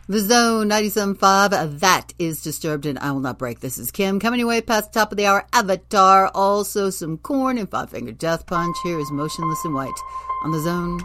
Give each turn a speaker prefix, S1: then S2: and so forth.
S1: The Zone 97.5, that is Disturbed and I Will Not Break. This is Kim coming your way past the top of the hour. Avatar, also some Korn and Five Finger Death Punch. Here is Motionless in White on The Zone.